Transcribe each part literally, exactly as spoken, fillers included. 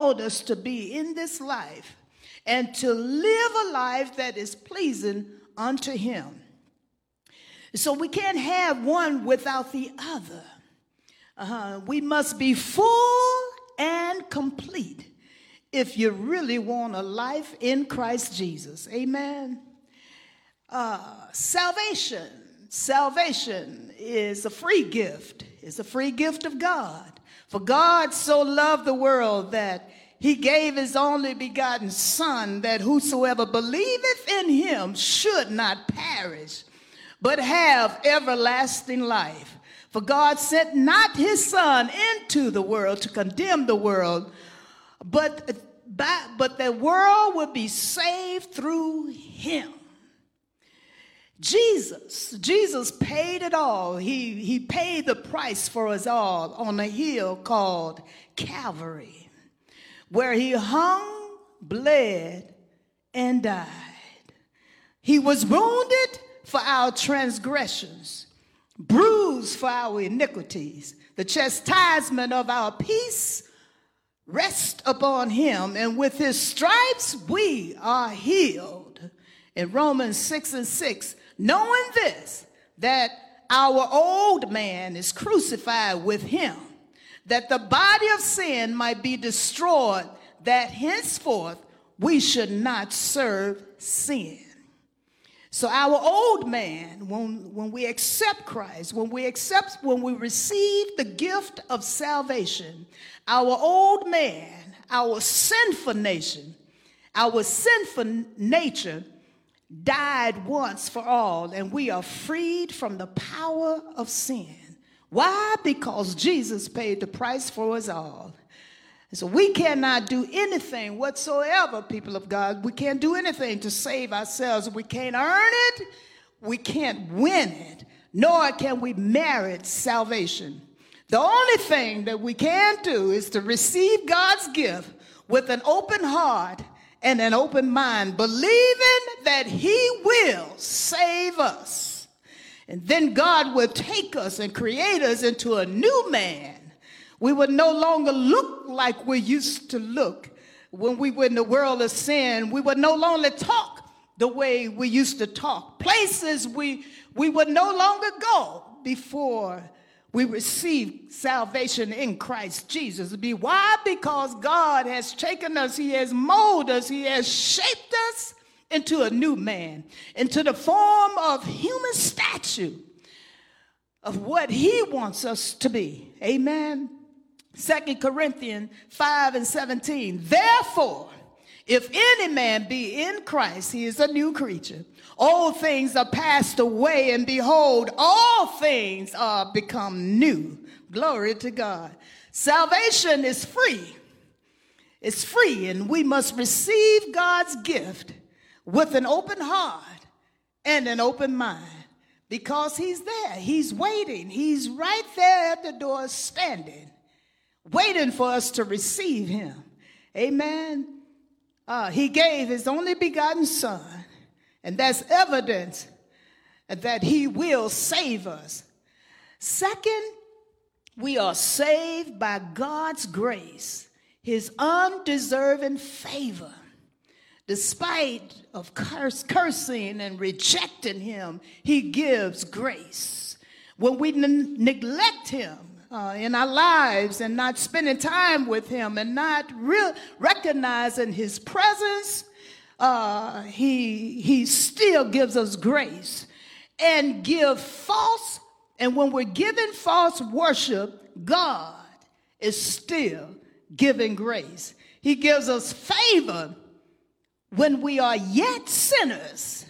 called us to be in this life and to live a life that is pleasing unto him. So we can't have one without the other. Uh, we must be full and complete if you really want a life in Christ Jesus. Amen. Uh, salvation. Salvation is a free gift. It's a free gift of God. For God so loved the world that he gave his only begotten Son, that whosoever believeth in him should not perish, but have everlasting life. For God sent not his Son into the world to condemn the world, but, but the world would be saved through him. Jesus, Jesus paid it all. He, he paid the price for us all on a hill called Calvary, where he hung, bled, and died. He was wounded for our transgressions, bruised for our iniquities. The chastisement of our peace rests upon him, and with his stripes we are healed. In Romans six and six, knowing this, that our old man is crucified with him, that the body of sin might be destroyed, that henceforth we should not serve sin. So our old man, when, when we accept Christ, when we accept, when we receive the gift of salvation, our old man, our sinful nation, our sinful nature died once for all, and we are freed from the power of sin. Why? Because Jesus paid the price for us all. So we cannot do anything whatsoever, people of God. We can't do anything to save ourselves. We can't earn it. We can't win it. Nor can we merit salvation. The only thing that we can do is to receive God's gift with an open heart and an open mind, believing that he will save us. And then God will take us and create us into a new man. We would no longer look like we used to look when we were in the world of sin. We would no longer talk the way we used to talk. Places we, we would no longer go before we receive salvation in Christ Jesus. Be why? Because God has taken us, he has molded us, he has shaped us into a new man, into the form of human statue of what he wants us to be. Amen. Second Corinthians five and seventeen. Therefore, if any man be in Christ, he is a new creature. All things are passed away, and behold, all things are become new. Glory to God. Salvation is free. It's free, and we must receive God's gift with an open heart and an open mind, because he's there. He's waiting. He's right there at the door standing, waiting for us to receive him. Amen. Uh, he gave his only begotten Son, and that's evidence that he will save us. Second, we are saved by God's grace, his undeserving favor. Despite of curse, cursing and rejecting him, he gives grace. When we n- neglect him uh, in our lives and not spending time with him and not real recognizing his presence, uh, he, he still gives us grace and give false. And when we're giving false worship, God is still giving grace. He gives us favor when we are yet sinners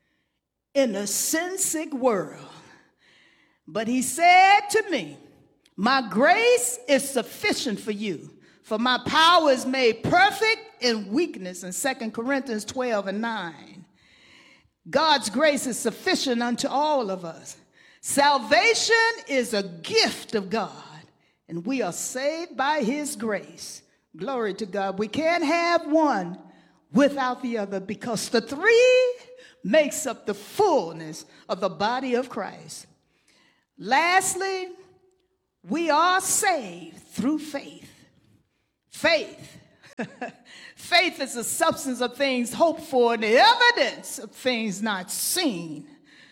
in a sin-sick world. But he said to me, my grace is sufficient for you, for my power is made perfect in weakness, in Second Corinthians twelve and nine. God's grace is sufficient unto all of us. Salvation is a gift of God, and we are saved by his grace. Glory to God. We can't have one without the other, because the three makes up the fullness of the body of Christ. Lastly, we are saved through faith. Faith. Faith is the substance of things hoped for and the evidence of things not seen.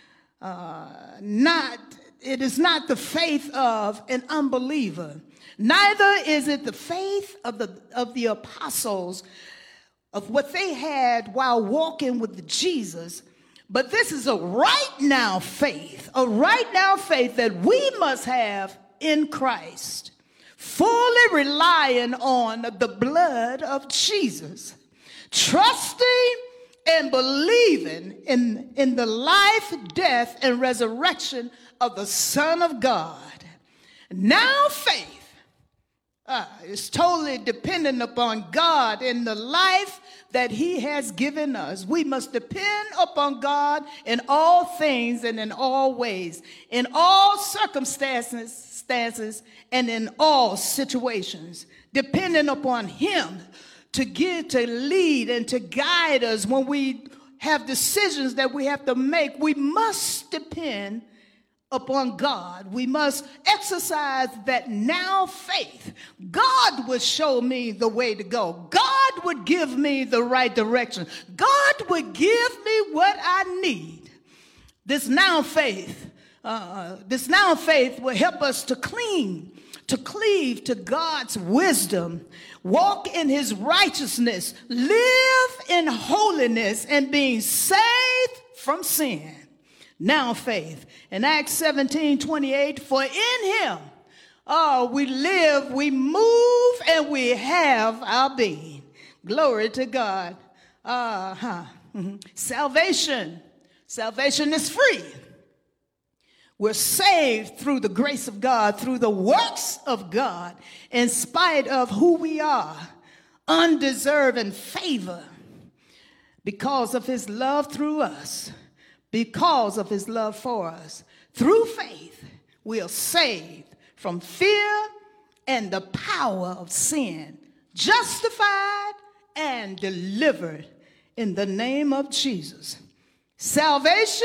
Uh, not, it is not the faith of an unbeliever. Neither is it the faith of the, of the apostles, of what they had while walking with Jesus. But this is a right now faith, a right now faith that we must have in Christ, fully relying on the blood of Jesus, trusting and believing in, in the life, death, and resurrection of the Son of God. Now faith uh, is totally dependent upon God in the life that he has given us. We must depend upon God in all things and in all ways, in all circumstances, Stances, and in all situations, depending upon him to give, to lead, and to guide us when we have decisions that we have to make. We must depend upon God. We must exercise that now faith. God would show me the way to go. God would give me the right direction. God would give me what I need. This now faith. Uh, this now faith will help us to cling, to cleave to God's wisdom, walk in his righteousness, live in holiness, and being saved from sin. Now faith. In Acts seventeen twenty-eight, for in him uh, we live, we move, and we have our being. Glory to God. Uh-huh. Mm-hmm. Salvation. Salvation is free. We're saved through the grace of God, through the works of God, in spite of who we are, undeserving favor, because of his love through us, because of his love for us. Through faith, we are saved from fear and the power of sin, justified and delivered in the name of Jesus. Salvation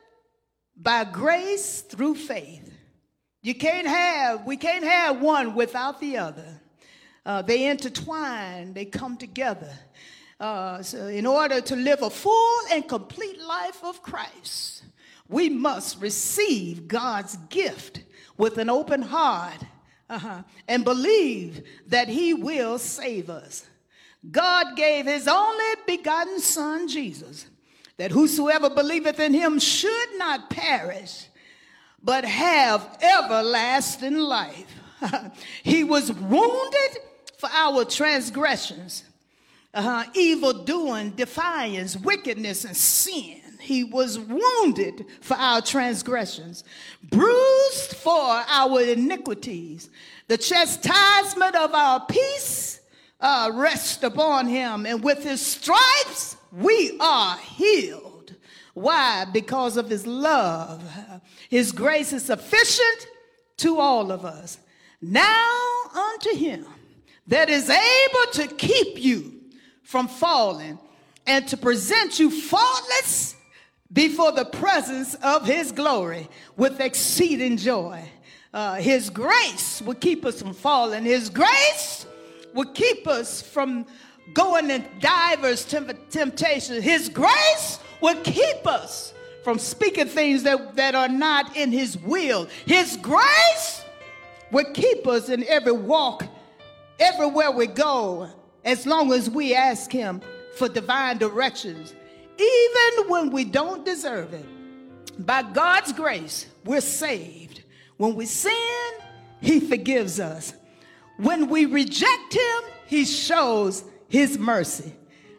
by grace through faith. You can't have, we can't have one without the other. Uh, they intertwine, they come together. Uh, so in order to live a full and complete life of Christ, we must receive God's gift with an open heart uh-huh, and believe that he will save us. God gave his only begotten Son, Jesus, that whosoever believeth in him should not perish, but have everlasting life. He was wounded for our transgressions, uh, evil doing, defiance, wickedness, and sin. He was wounded for our transgressions, bruised for our iniquities. The chastisement of our peace uh, rests upon him, and with his stripes we are healed. Why? Because of his love. His grace is sufficient to all of us. Now unto him that is able to keep you from falling and to present you faultless before the presence of his glory with exceeding joy. Uh, his grace will keep us from falling. His grace will keep us from going in divers temptations. His grace will keep us from speaking things that, that are not in his will. His grace will keep us in every walk, everywhere we go, as long as we ask him for divine directions, even when we don't deserve it. By God's grace, we're saved. When we sin, he forgives us. When we reject him, he shows his mercy.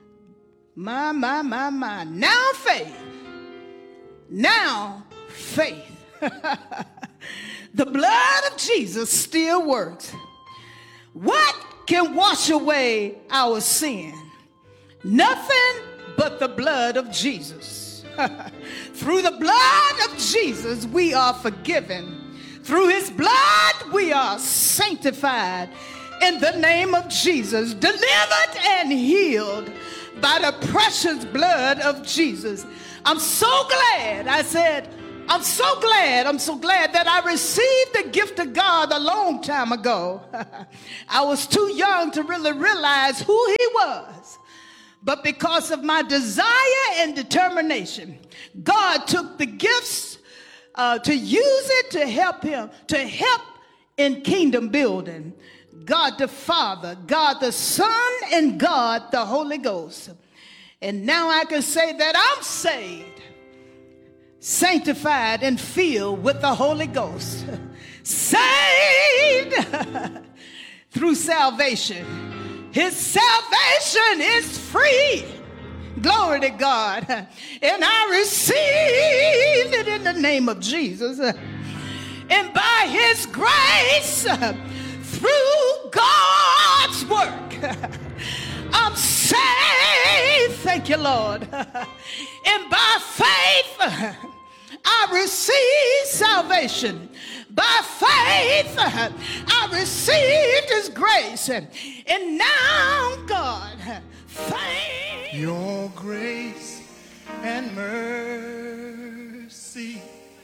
My, my, my, my. Now faith. Now faith. The blood of Jesus still works. What can wash away our sin? Nothing but the blood of Jesus. Through the blood of Jesus, we are forgiven. Through his blood, we are sanctified. In the name of Jesus, delivered and healed by the precious blood of Jesus. I'm so glad. I said, I'm so glad, I'm so glad that I received the gift of God a long time ago. I was too young to really realize who he was. But because of my desire and determination, God took the gifts uh, to use it to help him, to help in kingdom building. God the Father, God the Son, and God the Holy Ghost. And now I can say that I'm saved, sanctified, and filled with the Holy Ghost. Saved through salvation. His salvation is free. Glory to God. And I received it in the name of Jesus. And by his grace, through God's work, I'm saved. Thank you, Lord. And by faith, I receive salvation. By faith, I received his grace. And now, God, thank your grace and mercy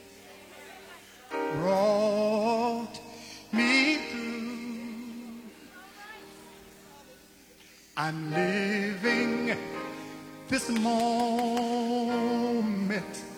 brought me through. I'm living this moment